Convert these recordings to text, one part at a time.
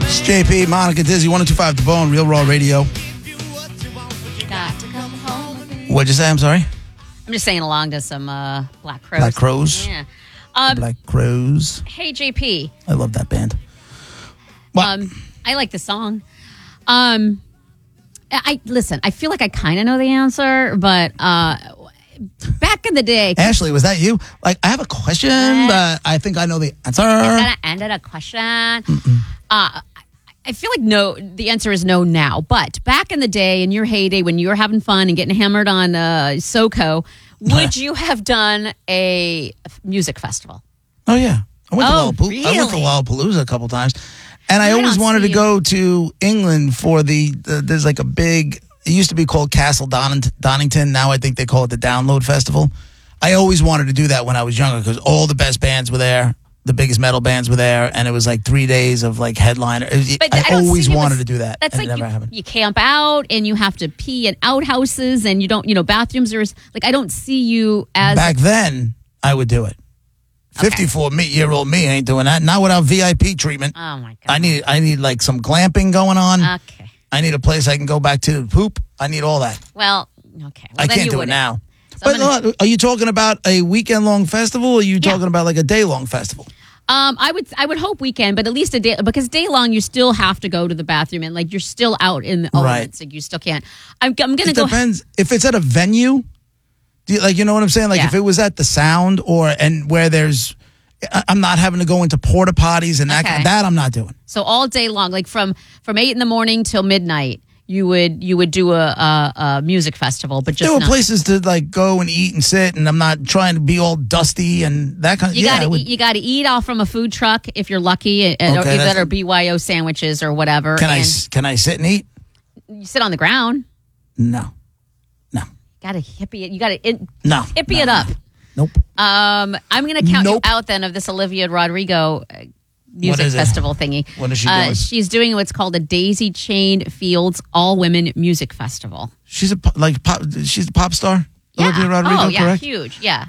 It's JP, Monica Dizzy, 102.5 The Bone, Real Raw Radio. Got to come home. What'd you say? I'm sorry? I'm just singing along to some Black Crowes. Black Crowes? Yeah. Black Crowes. Hey, JP. I love that band. What? I like the song. Listen, I feel like I kind of know the answer, but back in the day. Ashley, was that you? Like, I have a question, but I think I know the answer. Is that an end of the question? I feel like no. The answer is no now. But back in the day, in your heyday, when you were having fun and getting hammered on SoCo, would you have done a music festival? Oh, yeah. I went to really? I went to Lollapalooza a couple times. And I always wanted to go to England for there's like a big, it used to be called Castle Donington. Now I think they call it the Download Festival. I always wanted to do that when I was younger because all the best bands were there. The biggest metal bands were there, and it was like 3 days of like headliner. I always wanted to do that. That's and like it never happened. You camp out, and you have to pee in outhouses, and you don't, bathrooms are like I don't see you as back then. I would do it. 54-year-old me ain't doing that. Not without VIP treatment. Oh my god! I need like some glamping going on. Okay. I need a place I can go back to poop. I need all that. Well, okay. Well, I can't do it now. So but are you talking about a weekend-long festival, or are you talking about like a day-long festival? I would hope weekend, but at least a day, because day long you still have to go to the bathroom and like you're still out in the elements, like you still can't. I'm gonna go. It depends if it's at a venue. Do you know what I'm saying? Like if it was at the Sound and where there's, I'm not having to go into porta potties and that I'm not doing. So all day long, like from 8 a.m. till midnight. You would do a music festival, but just there were places to like go and eat and sit, and I'm not trying to be all dusty and that kind of. You got to eat off from a food truck if you're lucky, that are BYO sandwiches or whatever. Can I sit and eat? You sit on the ground. No. Got to hippie it. You got to hippie it up. Nope. I'm gonna count you out then of this Olivia Rodrigo music festival thingy. What is she doing? She's doing what's called a Daisy Chain Fields All Women Music Festival. She's a pop star. Yeah. Olivia Rodrigo, correct? Huge. Yeah.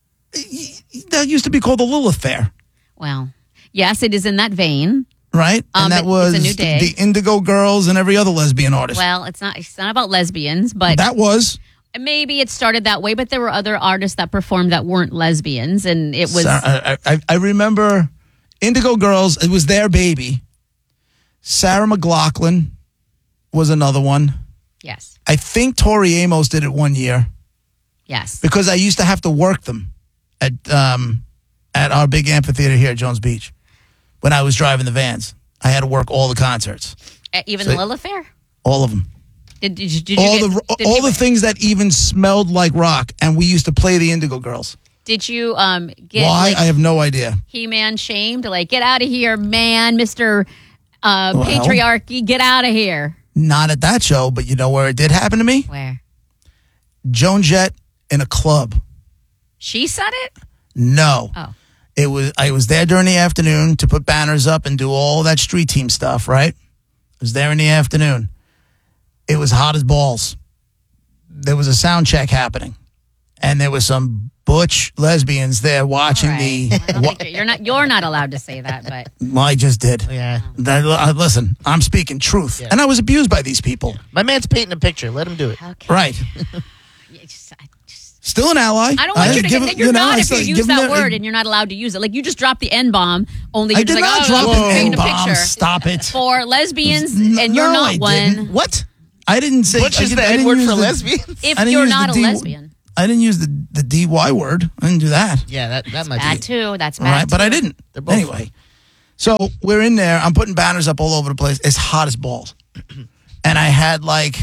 That used to be called the Lilith Fair. Well, yes, it is in that vein. Right, and that was a new day. The Indigo Girls and every other lesbian artist. Well, it's not about lesbians, but that was. Maybe it started that way, but there were other artists that performed that weren't lesbians, and it was. I remember Indigo Girls. It was their baby. Sarah McLachlan was another one. Yes. I think Tori Amos did it one year. Yes. Because I used to have to work them at our big amphitheater here at Jones Beach when I was driving the vans. I had to work all the concerts. Even the Lilith Fair? All of them. Did you all the things that even smelled like rock, and we used to play the Indigo Girls. Did you get why? I have no idea. He-Man shamed, like, get out of here, man, Mr. Patriarchy, get out of here. Not at that show, but you know where it did happen to me? Where? Joan Jett in a club. She said it? No. Oh. I was there during the afternoon to put banners up and do all that street team stuff, right? I was there in the afternoon. It was hot as balls. There was a sound check happening, and there was some butch lesbians there watching You're not allowed to say that, but well, I just did. Yeah. Listen, I'm speaking truth, and I was abused by these people. Yeah. My man's painting a picture. Let him do it. Okay. Right. Still an ally. I don't want you to get that you're not if you use that word and you're not allowed to use it. Like you just dropped the N-bomb. Only you're I did just not like, drop an painting a N-bomb. picture. Stop it. For lesbians, and you're not one. Didn't. What? I didn't say. Butch is the N-word for lesbians? If you're not a lesbian. I didn't use the DY word. I didn't do that. Yeah, that might bad be. too. That's bad. All right, too. but I didn't. Anyway, so we're in there. I'm putting banners up all over the place. It's hot as balls. And I had I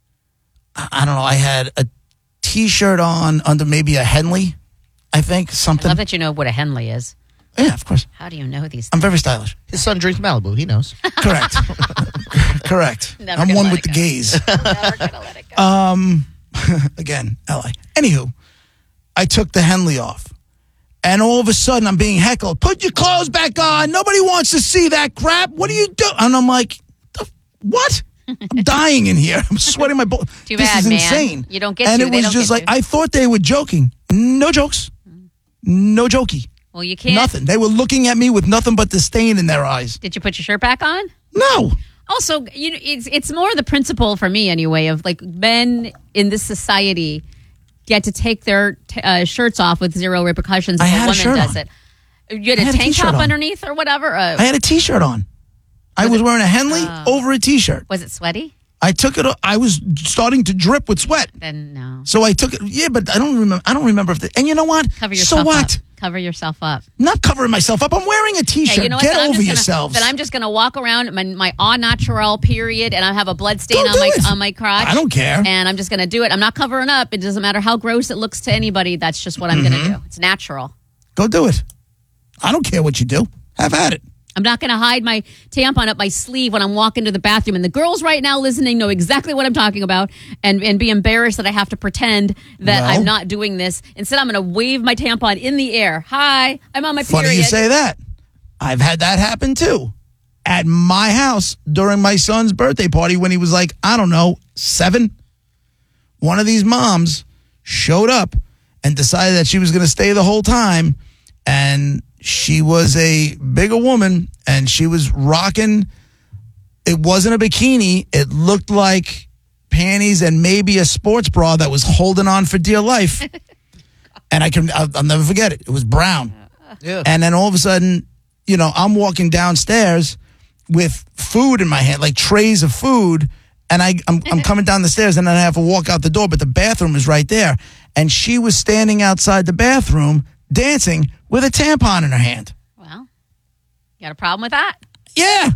had a T-shirt on under maybe a Henley, I think, something. I love that you know what a Henley is. Yeah, of course. How do you know these things? I'm very stylish. His son drinks Malibu. He knows. Correct. Correct. Never I'm one with the gays. Never gonna let it go. Again, LA. Anywho, I took the Henley off. And all of a sudden, I'm being heckled. Put your clothes back on. Nobody wants to see that crap. What are you doing? And I'm like, what? I'm dying in here. I'm sweating my balls. Too this bad, is man. insane. You don't get and to. And it was just like, I thought they were joking. No jokes. No jokey. Well, you can't. Nothing. They were looking at me with nothing but disdain in their eyes. Did you put your shirt back on? No. Also, it's more the principle for me anyway of like men in this society get to take their shirts off with zero repercussions if a woman does it. You had a tank top underneath or whatever? I had a T-shirt on. I was wearing a Henley over a T-shirt. Was it sweaty? I took it. I was starting to drip with sweat. Then no. So I took it. Yeah, but I don't remember if. And you know what? Cover yourself so what? Up. Cover yourself up. Not covering myself up. I'm wearing a T-shirt. Hey, you know what? Get over yourselves. Then I'm just going to walk around my au natural period, and I have a blood stain on my crotch. I don't care. And I'm just going to do it. I'm not covering up. It doesn't matter how gross it looks to anybody. That's just what I'm going to do. It's natural. Go do it. I don't care what you do. Have at it. I'm not going to hide my tampon up my sleeve when I'm walking to the bathroom. And the girls right now listening know exactly what I'm talking about and be embarrassed that I have to pretend that I'm not doing this. Instead, I'm going to wave my tampon in the air. Hi, I'm on my period. Funny you say that. I've had that happen too. At my house during my son's birthday party when he was like, I don't know, 7. One of these moms showed up and decided that she was going to stay the whole time. And she was a bigger woman, and she was rocking. It wasn't a bikini. It looked like panties and maybe a sports bra that was holding on for dear life. And I'll never forget it. It was brown. Yeah. And then all of a sudden, I'm walking downstairs with food in my hand, like trays of food. And I'm coming down the stairs, and then I have to walk out the door, but the bathroom is right there. And she was standing outside the bathroom dancing with a tampon in her hand. Well, you got a problem with that? Yeah.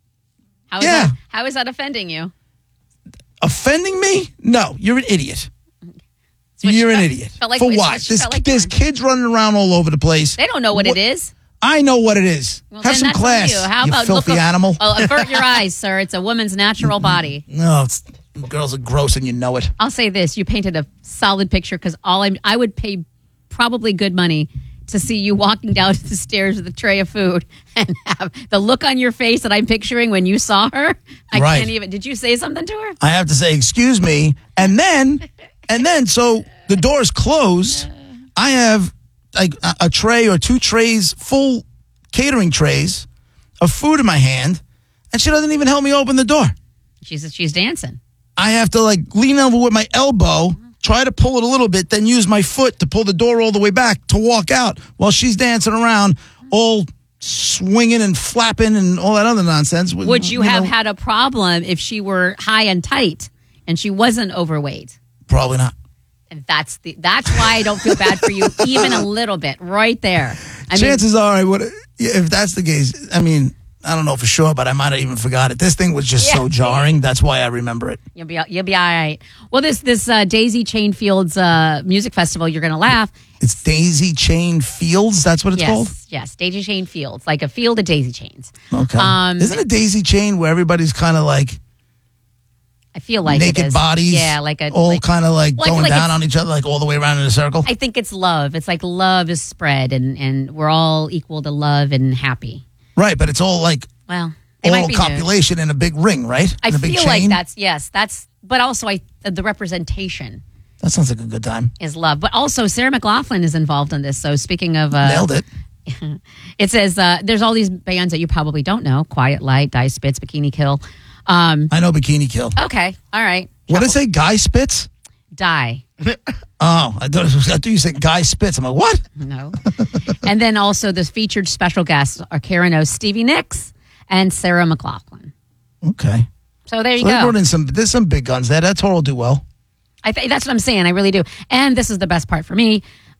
How is that offending you? Offending me? No, you're an idiot. You're an idiot. Like for what? There's kids running around all over the place. They don't know what it is. I know what it is. Well, have some class, How about filthy animal. Avert your eyes, sir. It's a woman's natural body. No, girls are gross and you know it. I'll say this. You painted a solid picture because I would pay probably good money to see you walking down the stairs with a tray of food and have the look on your face that I'm picturing when you saw her. I can't even. Did you say something to her? I have to say, excuse me. And then, so the door's closed. I have like a tray or 2 trays, full catering trays of food in my hand, and she doesn't even help me open the door. She's dancing. I have to lean over with my elbow, try to pull it a little bit, then use my foot to pull the door all the way back to walk out while she's dancing around, all swinging and flapping and all that other nonsense. Would you have had a problem if she were high and tight and she wasn't overweight? Probably not. And that's why I don't feel bad for you even a little bit. Right there. Chances are, if that's the case, I mean, I don't know for sure, but I might have even forgot it. This thing was just so jarring. That's why I remember it. You'll be all right. Well, this Daisy Chain Fields music festival, you're going to laugh. It's Daisy Chain Fields. That's what it's called. Yes, Daisy Chain Fields, like a field of daisy chains. Okay. Isn't a daisy chain where everybody's kind of like? I feel like naked it is. bodies. Yeah, kind of like going down on each other, like all the way around in a circle. I think it's love. It's like love is spread, and we're all equal to love and happy. Right, but it's all like all copulation in a big ring, right? I feel like that's. But also, the representation. That sounds like a good time. Is love, but also Sarah McLachlan is involved in this. So speaking of, nailed it. It says there's all these bands that you probably don't know: Quiet Light, Die Spitz, Bikini Kill. I know Bikini Kill. Okay, all right. What did it say? Guy Spitz? Die. Oh, I thought you said Guy Spitz. I'm like, what? No. And then also the featured special guests are Karen O, Stevie Nicks, and Sarah McLachlan. Okay. So there you go. There's some big guns there. That total do well. That's what I'm saying. I really do. And this is the best part for me.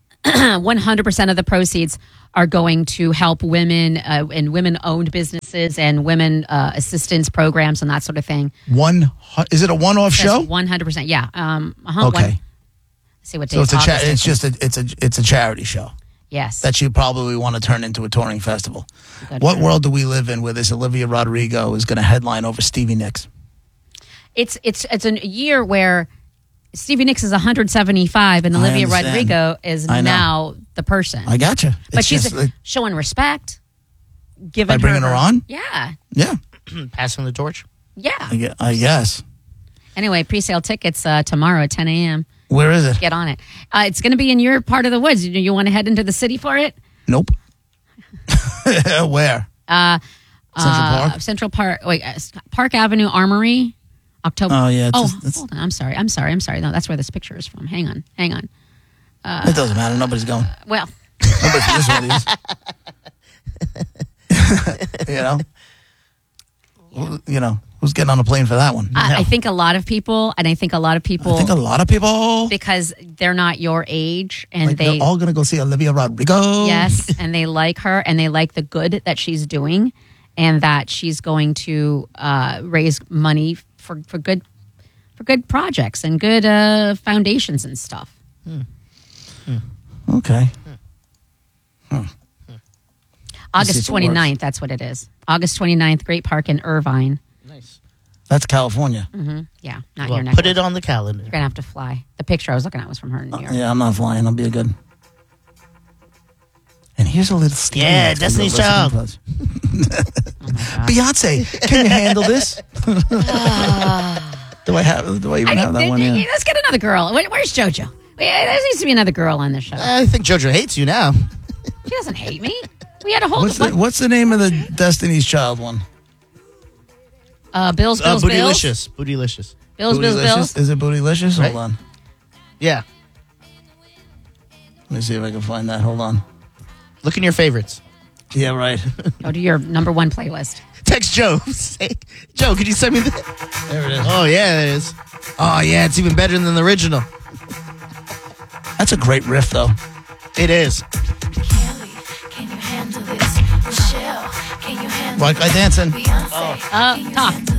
100% of the proceeds are going to help women in women-owned businesses and women assistance programs and that sort of thing. Is it a one-off show? 100%. Yeah. Okay. Let's see what day. So it's a charity show. Yes. That you probably want to turn into a touring festival. What world do we live in where this Olivia Rodrigo is going to headline over Stevie Nicks? It's a year where Stevie Nicks is 175 and Olivia Rodrigo is now the person. I gotcha. But she's showing respect. By bringing her on? Yeah. Yeah. Passing the torch? Yeah. I guess. Anyway, pre-sale tickets tomorrow at 10 a.m. Where is it? Get on it. It's going to be in your part of the woods. You want to head into the city for it? Nope. Where? Central Park. Wait, Park Avenue Armory. October. Oh, yeah. Hold on. I'm sorry. No, that's where this picture is from. Hang on. It doesn't matter. Nobody's going. Well, Nobody knows what it is. Who's getting on a plane for that one? I think a lot of people, because they're not your age, and they're all going to go see Olivia Rodrigo. Yes, and they like her, and they like the good that she's doing, and that she's going to raise money for good projects and good foundations and stuff. Okay. August 29th, that's what it is. August 29th, Great Park in Irvine. Nice. That's California. Mm-hmm. Yeah, not Well, your neck. put it on the calendar. You're going to have to fly. The picture I was looking at was from her in New York. Yeah, I'm not flying. I'll be a good. And here's a little steam. Yeah, Destiny's Child. Oh my God. Beyonce, can you handle this? Do I even have that one? Yeah. Let's get another girl. Where's JoJo? There needs to be another girl on the show. I think JoJo hates you now. She doesn't hate me. We had a whole. What's the name of the Destiny's Child one? Bills. Bootylicious. Bootylicious. Bills. Is it Bootylicious? Right. Hold on. Yeah. Let me see if I can find that. Hold on. Look in your favorites. Yeah, right. Go to your number one playlist. Text Joe. Say, Joe, could you send me that? There it is. Oh, yeah, it is. Oh, yeah, it's even better than the original. That's a great riff, though. It is. Can you handle this? Michelle, can you handle Like I dancing. Beyonce, Talk.